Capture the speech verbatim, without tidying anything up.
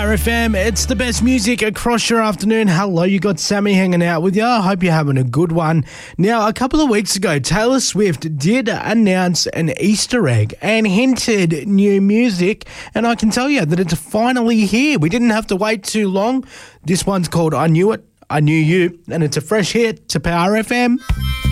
Power F M, it's the best music across your afternoon. Hello, you got Sammy hanging out with you. I hope you're having a good one. Now, a couple of weeks ago, Taylor Swift did announce an Easter egg and hinted new music, and I can tell you that it's finally here. We didn't have to wait too long. This one's called I Knew It, I Knew You, and it's a fresh hit to Power F M.